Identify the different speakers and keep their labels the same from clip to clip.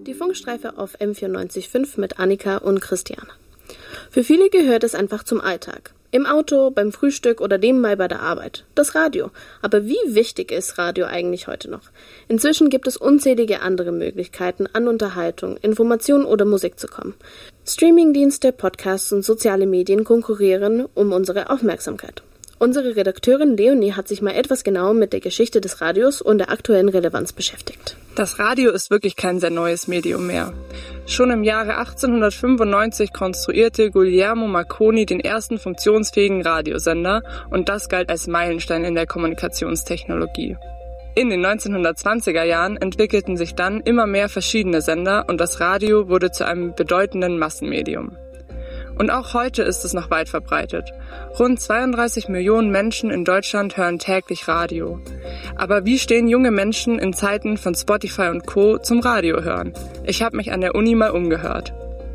Speaker 1: Die Funkstreife auf M94.5 mit Annika und Christiane. Für viele gehört es einfach zum Alltag. Im Auto, beim Frühstück oder nebenbei bei der Arbeit. Das Radio. Aber wie wichtig ist Radio eigentlich heute noch? Inzwischen gibt es unzählige andere Möglichkeiten, an Unterhaltung, Informationen oder Musik zu kommen. Streamingdienste, Podcasts und soziale Medien konkurrieren um unsere Aufmerksamkeit. Unsere Redakteurin Leonie hat sich mal etwas genauer mit der Geschichte des Radios und der aktuellen Relevanz beschäftigt.
Speaker 2: Das Radio ist wirklich kein sehr neues Medium mehr. Schon im Jahre 1895 konstruierte Guglielmo Marconi den ersten funktionsfähigen Radiosender und das galt als Meilenstein in der Kommunikationstechnologie. In den 1920er Jahren entwickelten sich dann immer mehr verschiedene Sender und das Radio wurde zu einem bedeutenden Massenmedium. Und auch heute ist es noch weit verbreitet. Rund 32 Millionen Menschen in Deutschland hören täglich Radio. Aber wie stehen junge Menschen in Zeiten von Spotify und Co. zum Radio hören? Ich habe mich an der Uni mal umgehört.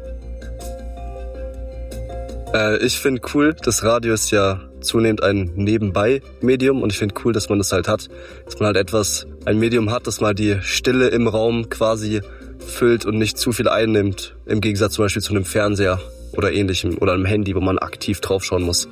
Speaker 3: Ich finde cool, das Radio ist ja zunehmend ein Nebenbei-Medium und ich finde cool, dass man das halt hat. Dass man halt ein Medium hat, das mal die Stille im Raum quasi füllt und nicht zu viel einnimmt. Im Gegensatz zum Beispiel zu einem Fernseher oder ähnlichem oder einem Handy, wo man aktiv draufschauen muss.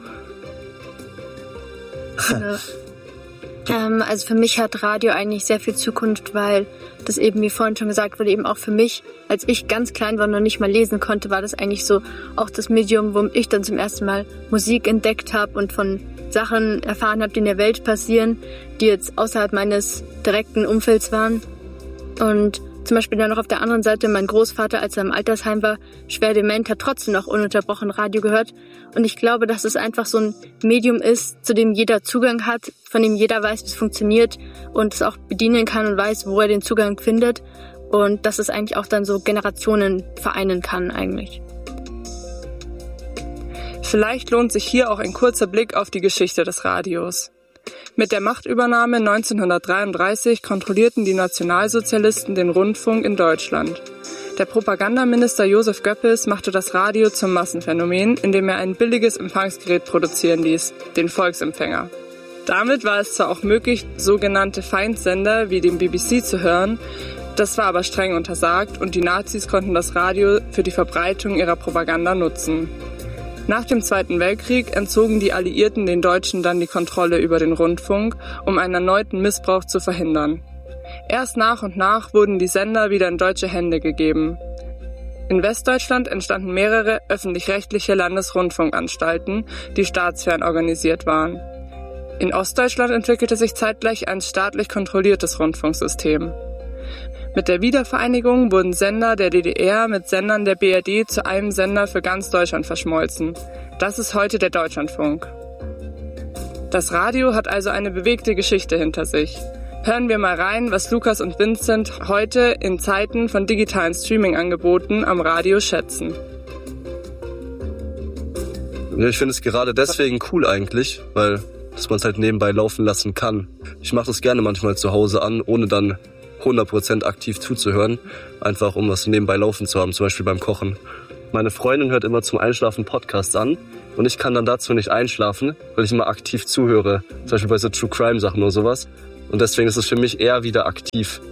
Speaker 4: Also für mich hat Radio eigentlich sehr viel Zukunft, weil das eben, wie vorhin schon gesagt wurde, eben auch für mich, als ich ganz klein war und noch nicht mal lesen konnte, war das eigentlich so auch das Medium, wo ich dann zum ersten Mal Musik entdeckt habe und von Sachen erfahren habe, die in der Welt passieren, die jetzt außerhalb meines direkten Umfelds waren. Und zum Beispiel dann noch auf der anderen Seite mein Großvater, als er im Altersheim war, schwer dement, hat trotzdem noch ununterbrochen Radio gehört. Und ich glaube, dass es einfach so ein Medium ist, zu dem jeder Zugang hat, von dem jeder weiß, wie es funktioniert und es auch bedienen kann und weiß, wo er den Zugang findet. Und dass es eigentlich auch dann so Generationen vereinen kann eigentlich.
Speaker 2: Vielleicht lohnt sich hier auch ein kurzer Blick auf die Geschichte des Radios. Mit der Machtübernahme 1933 kontrollierten die Nationalsozialisten den Rundfunk in Deutschland. Der Propagandaminister Josef Goebbels machte das Radio zum Massenphänomen, indem er ein billiges Empfangsgerät produzieren ließ, den Volksempfänger. Damit war es zwar auch möglich, sogenannte Feindsender wie den BBC zu hören, das war aber streng untersagt und die Nazis konnten das Radio für die Verbreitung ihrer Propaganda nutzen. Nach dem Zweiten Weltkrieg entzogen die Alliierten den Deutschen dann die Kontrolle über den Rundfunk, um einen erneuten Missbrauch zu verhindern. Erst nach und nach wurden die Sender wieder in deutsche Hände gegeben. In Westdeutschland entstanden mehrere öffentlich-rechtliche Landesrundfunkanstalten, die staatsfern organisiert waren. In Ostdeutschland entwickelte sich zeitgleich ein staatlich kontrolliertes Rundfunksystem. Mit der Wiedervereinigung wurden Sender der DDR mit Sendern der BRD zu einem Sender für ganz Deutschland verschmolzen. Das ist heute der Deutschlandfunk. Das Radio hat also eine bewegte Geschichte hinter sich. Hören wir mal rein, was Lukas und Vincent heute in Zeiten von digitalen Streaming-Angeboten am Radio schätzen.
Speaker 3: Ich finde es gerade deswegen cool eigentlich, weil dass man es halt nebenbei laufen lassen kann. Ich mache das gerne manchmal zu Hause an, ohne dann 100% aktiv zuzuhören, einfach um was nebenbei laufen zu haben, zum Beispiel beim Kochen. Meine Freundin hört immer zum Einschlafen Podcasts an und ich kann dann dazu nicht einschlafen, weil ich immer aktiv zuhöre, zum Beispiel bei so True Crime Sachen oder sowas. Und deswegen ist es für mich eher wieder aktiv.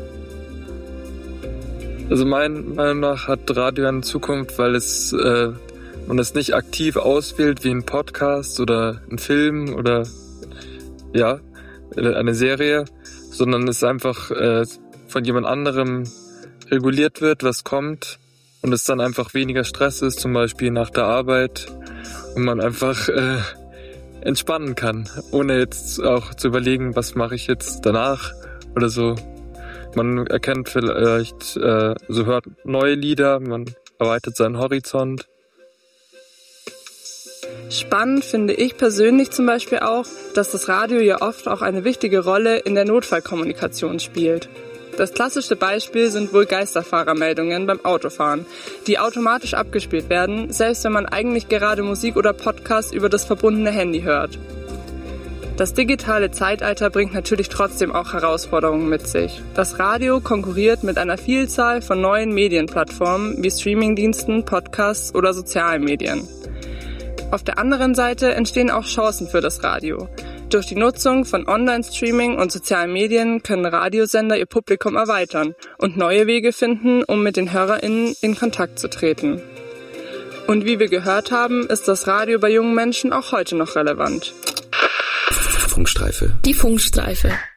Speaker 5: Also meiner Meinung nach hat Radio eine Zukunft, weil man es nicht aktiv auswählt wie ein Podcast oder ein Film oder ja, eine Serie, sondern es einfach von jemand anderem reguliert wird, was kommt und es dann einfach weniger Stress ist, zum Beispiel nach der Arbeit und man einfach entspannen kann, ohne jetzt auch zu überlegen, was mache ich jetzt danach oder so. Man erkennt vielleicht, hört neue Lieder, man erweitert seinen Horizont.
Speaker 2: Spannend finde ich persönlich zum Beispiel auch, dass das Radio ja oft auch eine wichtige Rolle in der Notfallkommunikation spielt. Das klassischste Beispiel sind wohl Geisterfahrermeldungen beim Autofahren, die automatisch abgespielt werden, selbst wenn man eigentlich gerade Musik oder Podcast über das verbundene Handy hört. Das digitale Zeitalter bringt natürlich trotzdem auch Herausforderungen mit sich. Das Radio konkurriert mit einer Vielzahl von neuen Medienplattformen wie Streamingdiensten, Podcasts oder sozialen Medien. Auf der anderen Seite entstehen auch Chancen für das Radio. Durch die Nutzung von Online-Streaming und sozialen Medien können Radiosender ihr Publikum erweitern und neue Wege finden, um mit den HörerInnen in Kontakt zu treten. Und wie wir gehört haben, ist das Radio bei jungen Menschen auch heute noch relevant.
Speaker 6: Funkstreife.
Speaker 1: Die Funkstreife.